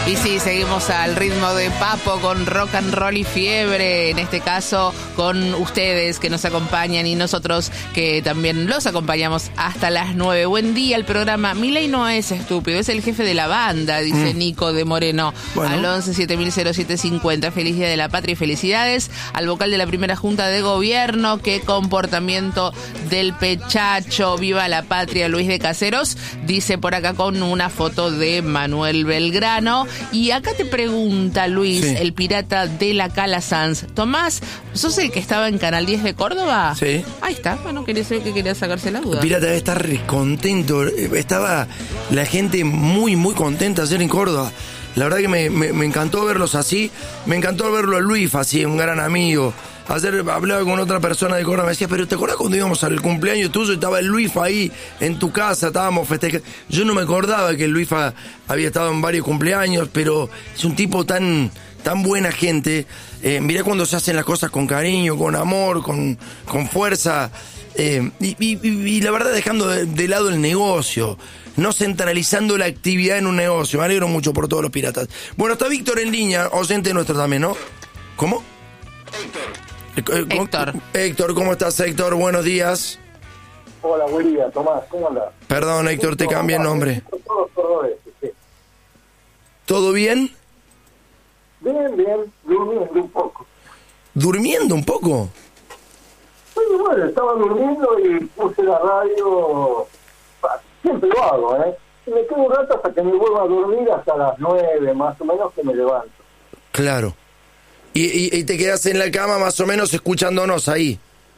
Y sí, seguimos al ritmo de Papo con rock and roll y fiebre, en este caso con ustedes que nos acompañan y nosotros que también los acompañamos hasta las 9. Buen día, el programa Milei no es estúpido, es el jefe de la banda, dice Nico de Moreno, bueno. Al 11 700750. Feliz Día de la Patria y felicidades al vocal de la primera Junta de Gobierno. Qué comportamiento del pechacho, viva la patria, Luis de Caseros, dice por acá con una foto de Manuel Belgrano. Y acá te pregunta Luis, sí, el pirata de la Cala Sanz. Tomás, ¿sos el que estaba en Canal 10 de Córdoba? Sí. Ahí está, bueno, quería saber que quería sacarse la duda. El pirata debe estar contento. Estaba la gente muy, muy contenta ayer en Córdoba. La verdad que me encantó verlos así. Me encantó verlo a Luis así, un gran amigo. Ayer hablaba con otra persona de Córdoba, me decía, pero ¿te acuerdas cuando íbamos al cumpleaños tuyo y estaba el Luifa ahí en tu casa, estábamos festejando? Yo no me acordaba que el Luifa había estado en varios cumpleaños, pero es un tipo tan buena gente. Mirá cuando se hacen las cosas con cariño, con amor, con fuerza. Y la verdad dejando de lado el negocio, no centralizando la actividad en un negocio. Me alegro mucho por todos los piratas. Bueno, está Víctor en línea, oyente nuestro también, ¿no? ¿Cómo? Héctor, ¿cómo estás, Héctor? Buenos días. Hola, buen día, Tomás, ¿cómo andás? Perdón, Héctor, te cambié el nombre. ¿Todo bien? Bien, durmiendo un poco. ¿Durmiendo un poco? Sí, bueno, estaba durmiendo y puse la radio, siempre lo hago, y me quedo un rato hasta que me vuelva a dormir hasta las 9, más o menos, que me levanto. Claro. Y te quedas en la cama más o menos escuchándonos ahí.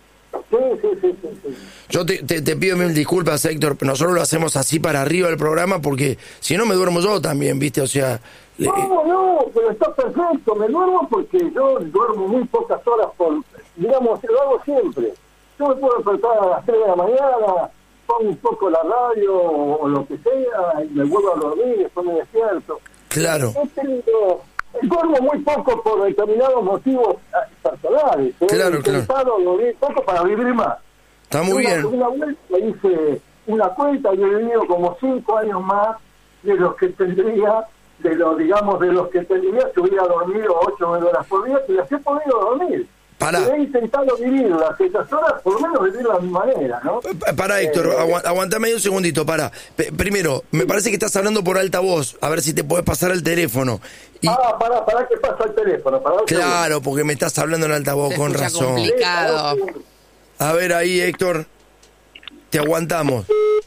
Sí. Yo te pido mil disculpas, Héctor, pero nosotros lo hacemos así para arriba del programa porque si no me duermo yo también, ¿viste? O sea... No, pero está perfecto, me duermo porque yo duermo muy pocas horas digamos, lo hago siempre. Yo me puedo despertar a las 3 de la mañana, pongo un poco la radio o lo que sea, y me vuelvo a dormir, después me despierto. Claro. Duermo muy poco por determinados motivos personales. Claro. Dormir poco para vivir más. Está muy bien. Una vuelta hice una cuenta y he vivido como 5 años más de los que tendría, de los que tendría si hubiera dormido 8 o 9 horas por día, y las he podido dormir. He intentado vivir las 6 horas, por lo menos vivir de la misma manera, ¿no? Pará, Héctor, aguantame un segundito, pará. Primero, me parece que estás hablando por altavoz, a ver si te podés pasar el teléfono. Pará que pasa el teléfono. Claro, porque me estás hablando en altavoz, con razón. Complicado. A ver ahí, Héctor, te aguantamos.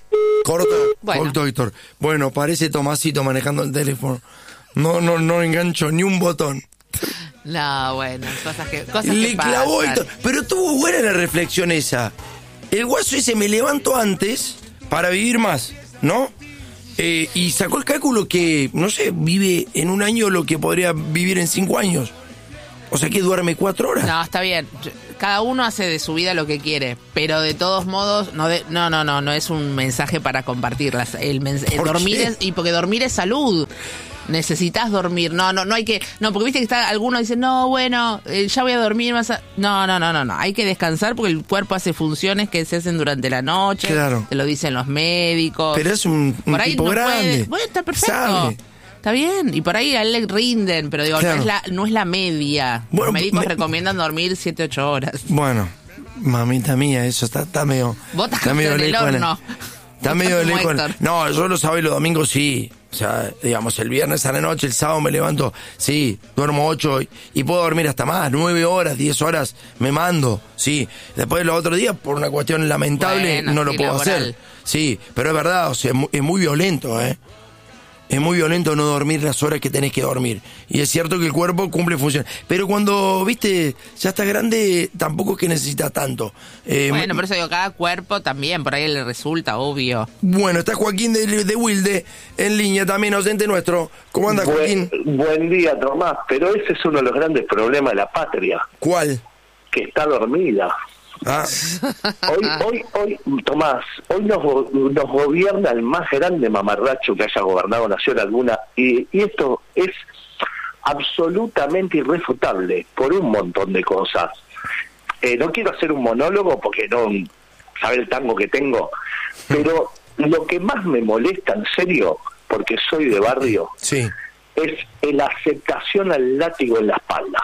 Corto, Héctor. Bueno, parece Tomasito manejando el teléfono. No engancho ni un botón. No, bueno, cosas que le clavó pasan. Héctor. Pero estuvo buena la reflexión esa. El guaso ese, me levanto antes para vivir más, ¿no? Y sacó el cálculo que, no sé, vive en un año lo que podría vivir en 5 años. O sea que duerme 4 horas. No, está bien. Cada uno hace de su vida lo que quiere, pero de todos modos, no es un mensaje para compartirlas. Porque dormir es salud. Necesitas dormir. No hay que... No, porque viste que algunos dicen, no, bueno, ya voy a dormir más... No. Hay que descansar porque el cuerpo hace funciones que se hacen durante la noche. Claro. Te lo dicen los médicos. Pero es un por ahí tipo grande. Bueno, está perfecto. Sabe. Está bien. Y por ahí a él le rinden, pero digo, claro, no es la media. Bueno, los médicos recomiendan dormir 7-8 horas. Bueno, mamita mía, eso está medio... Vos estás en el horno. Está medio lejos. No, yo los sábados y los domingos sí. O sea, digamos, el viernes a la noche, el sábado me levanto, sí, duermo 8 y puedo dormir hasta más, 9 horas, 10 horas, me mando, sí. Después los otros días, por una cuestión lamentable, no lo puedo hacer. Sí, pero es verdad, o sea, es muy violento, Es muy violento no dormir las horas que tenés que dormir. Y es cierto que el cuerpo cumple funciones. Pero cuando, viste, ya está grande, tampoco es que necesita tanto. Bueno, por eso digo, cada cuerpo también, por ahí le resulta obvio. Bueno, está Joaquín de Wilde en línea también, oyente nuestro. ¿Cómo anda, Joaquín? Buen día, Tomás. Pero ese es uno de los grandes problemas de la patria. ¿Cuál? Que está dormida. Hoy, Tomás, hoy nos gobierna el más grande mamarracho que haya gobernado nación alguna, y esto es absolutamente irrefutable por un montón de cosas. No quiero hacer un monólogo porque no sabe el tango que tengo, pero lo que más me molesta, en serio, porque soy de barrio, sí, es la aceptación al látigo en la espalda.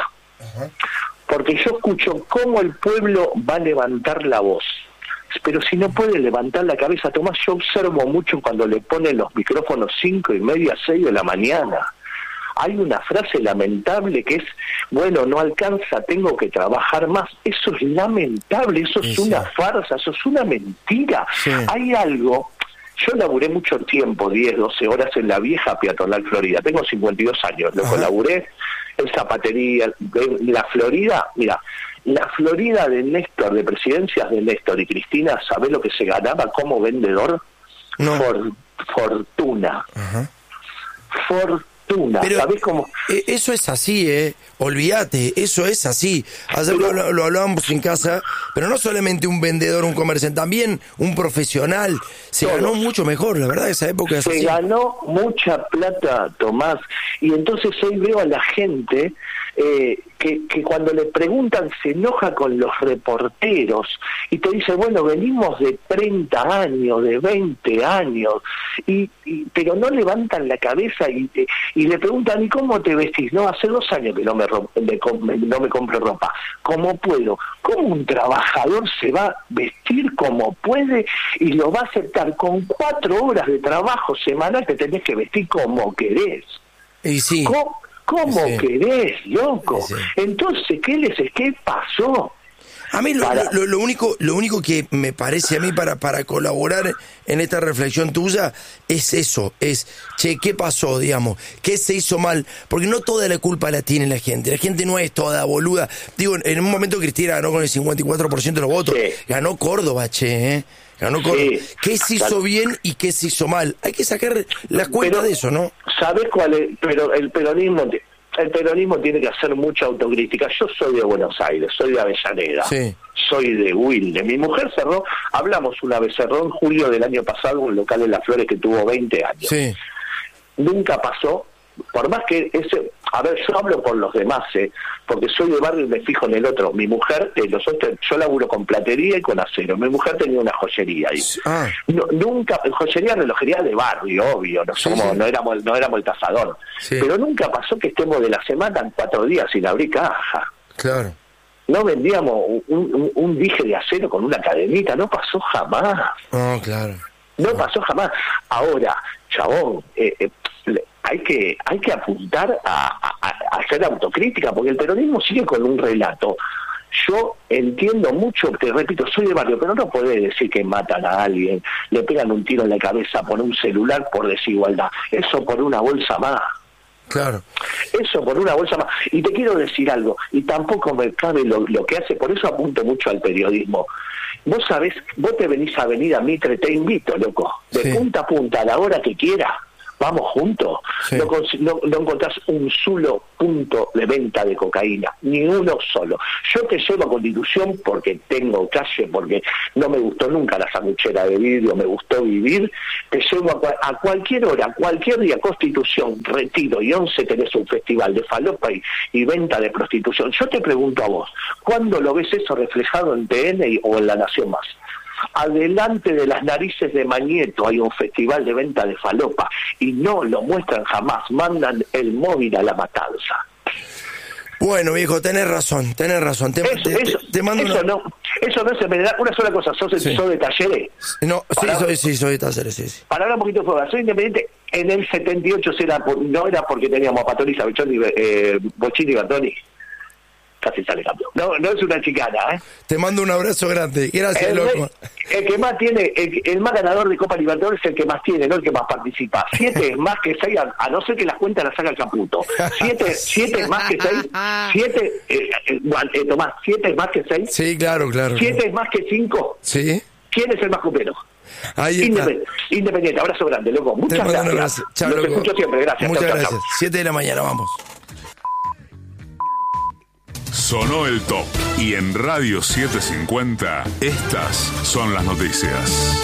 Porque yo escucho cómo el pueblo va a levantar la voz, pero si no puede levantar la cabeza. Tomás, yo observo mucho cuando le ponen los micrófonos 5:30, 6 de la mañana. Hay una frase lamentable que es, bueno, no alcanza, tengo que trabajar más. Eso es lamentable, eso es una farsa, eso es una mentira. Hay algo... Yo laburé mucho tiempo, 10, 12 horas en la vieja peatonal Florida. Tengo 52 años, lo laburé en zapatería, en la Florida. Mira, la Florida de Néstor, de presidencias de Néstor y Cristina, ¿sabés lo que se ganaba como vendedor? No. Fortuna. Fortuna. Pero ¿sabés cómo? Eso es así, olvídate, eso es así. Ayer lo hablábamos en casa, pero no solamente un vendedor, un comerciante, también un profesional. Se ganó mucho mejor, la verdad, esa época es así. Se ganó mucha plata, Tomás, y entonces hoy veo a la gente que cuando le preguntan se enoja con los reporteros y te dice, bueno, venimos de 30 años, de 20 años, pero no levantan la cabeza y le preguntan, ¿y cómo te vestís? No, hace 2 años que no me compro ropa. ¿Cómo puedo? ¿Cómo un trabajador se va a vestir como puede y lo va a aceptar con 4 horas de trabajo semanal que tenés que vestir como querés? Y sí. ¿Cómo querés, loco? Sí. Entonces, ¿qué pasó? A mí lo único que me parece a mí para colaborar en esta reflexión tuya es eso, che, ¿qué pasó, digamos? ¿Qué se hizo mal? Porque no toda la culpa la tiene la gente no es toda boluda. Digo, en un momento Cristina ganó con el 54% de los votos, ganó Córdoba, ganó Córdoba. Sí. ¿Qué se hizo bien y qué se hizo mal? Hay que sacar la cuenta de eso, ¿no? ¿Sabés cuál es? Pero el peronismo tiene que hacer mucha autocrítica. Yo soy de Buenos Aires, soy de Avellaneda, soy de Wilde. Mi mujer hablamos una vez, cerró en julio del año pasado un local en Las Flores que tuvo 20 años. Sí. Nunca pasó, por más que yo hablo por los demás, porque soy de barrio y me fijo en el otro. Mi mujer, yo laburo con platería y con acero. Mi mujer tenía una joyería ahí. Nunca, joyería, relojería de barrio, obvio, no éramos el cazador. Sí. Pero nunca pasó que estemos de la semana en 4 días sin abrir caja. Claro. No vendíamos un dije de acero con una cadenita, no pasó jamás. Claro. No pasó jamás. Ahora, chabón, hay que apuntar a hacer autocrítica, porque el peronismo sigue con un relato. Yo entiendo mucho, te repito, soy de barrio, pero no podés decir que matan a alguien, le pegan un tiro en la cabeza por un celular por desigualdad. Eso por una bolsa más. Claro. Eso por una bolsa más. Y te quiero decir algo, y tampoco me cabe lo que hace, por eso apunto mucho al periodismo. Vos sabés, vos te venís a Avenida Mitre, te invito, loco, de punta a punta, a la hora que quieras. Vamos juntos. Sí. No encontrás un solo punto de venta de cocaína, ni uno solo. Yo te llevo a Constitución porque tengo calle, porque no me gustó nunca la sanguchera de vidrio, me gustó vivir. Te llevo a cualquier hora, cualquier día, Constitución, Retiro y 11 tenés un festival de falopa y venta de prostitución. Yo te pregunto a vos, ¿cuándo lo ves eso reflejado en TN o en La Nación Más? Adelante de las narices de Mañeto hay un festival de venta de falopa y no lo muestran jamás, mandan el móvil a la matanza. Bueno, viejo, tenés razón. Te mando eso no se me da una sola cosa. ¿Sos de Talleres? No, soy de Talleres, sí. Para hablar un poquito de fuego, soy independiente. En el 78 no era porque teníamos a Patoriza, Bochini y Bertoni. Casi sale campeón. No es una chicana, Te mando un abrazo grande. Gracias, loco. El que más tiene, el más ganador de Copa Libertadores es el que más tiene, no el que más participa. 7 es más que 6, a no ser que las cuentas las saca el Caputo. 7 es más que 6. 7, Tomás, 7 es más que 6. Sí, claro. 7 es más que 5. Sí. ¿Quién es el más copero? Ahí está. Independiente. Abrazo grande, loco. Muchas gracias. Chao, loco. Los escucho siempre. Gracias. Muchas chau, gracias. chau. 7 de la mañana, vamos. Sonó el top y en Radio 750 estas son las noticias.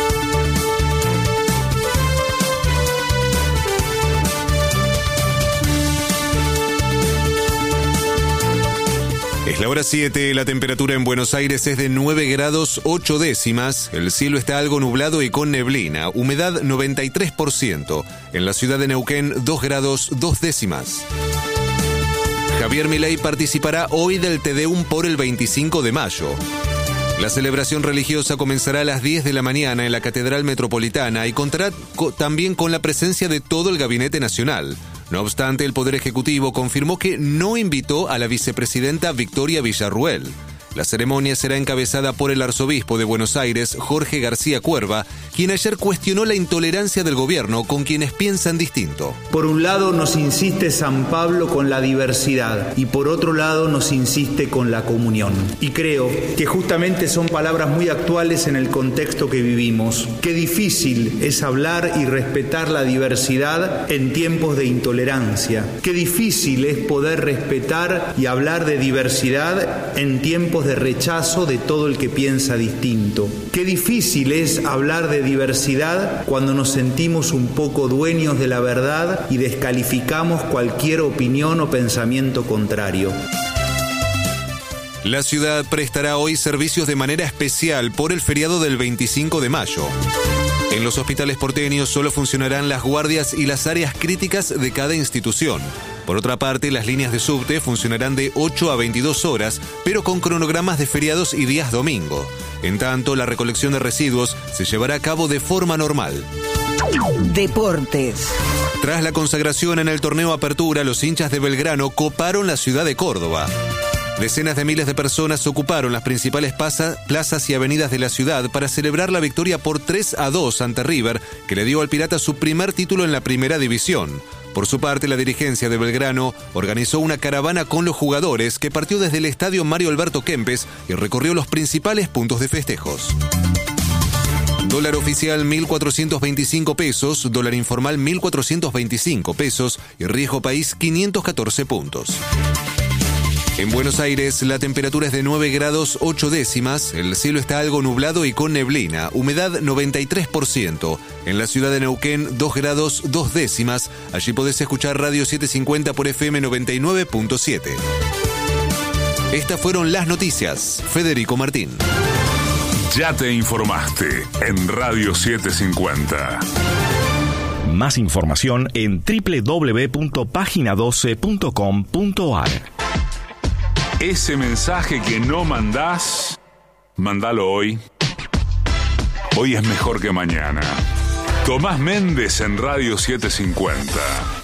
Es la hora 7, la temperatura en Buenos Aires es de 9 grados 8 décimas, el cielo está algo nublado y con neblina, humedad 93%, en la ciudad de Neuquén 2 grados 2 décimas. Javier Milei participará hoy del Te Deum por el 25 de mayo. La celebración religiosa comenzará a las 10 de la mañana en la Catedral Metropolitana y contará también con la presencia de todo el Gabinete Nacional. No obstante, el Poder Ejecutivo confirmó que no invitó a la vicepresidenta Victoria Villarruel. La ceremonia será encabezada por el arzobispo de Buenos Aires, Jorge García Cuerva, quien ayer cuestionó la intolerancia del gobierno con quienes piensan distinto. Por un lado nos insiste San Pablo con la diversidad y por otro lado nos insiste con la comunión. Y creo que justamente son palabras muy actuales en el contexto que vivimos. Qué difícil es hablar y respetar la diversidad en tiempos de intolerancia. Qué difícil es poder respetar y hablar de diversidad en tiempos de rechazo de todo el que piensa distinto. Qué difícil es hablar de diversidad cuando nos sentimos un poco dueños de la verdad y descalificamos cualquier opinión o pensamiento contrario. La ciudad prestará hoy servicios de manera especial por el feriado del 25 de mayo. En los hospitales porteños solo funcionarán las guardias y las áreas críticas de cada institución. Por otra parte, las líneas de subte funcionarán de 8 a 22 horas, pero con cronogramas de feriados y días domingo. En tanto, la recolección de residuos se llevará a cabo de forma normal. Deportes. Tras la consagración en el torneo Apertura, los hinchas de Belgrano coparon la ciudad de Córdoba. Decenas de miles de personas ocuparon las principales plazas y avenidas de la ciudad para celebrar la victoria por 3-2 ante River, que le dio al Pirata su primer título en la primera división. Por su parte, la dirigencia de Belgrano organizó una caravana con los jugadores que partió desde el estadio Mario Alberto Kempes y recorrió los principales puntos de festejos. Dólar oficial 1.425 pesos, dólar informal 1.425 pesos y riesgo país 514 puntos. En Buenos Aires, la temperatura es de 9 grados 8 décimas, el cielo está algo nublado y con neblina, humedad 93%. En la ciudad de Neuquén, 2 grados 2 décimas, allí podés escuchar Radio 750 por FM 99.7. Estas fueron las noticias. Federico Martín. Ya te informaste en Radio 750. Más información en www.pagina12.com.ar. Ese mensaje que no mandás, mandalo hoy. Hoy es mejor que mañana. Tomás Méndez en Radio 750.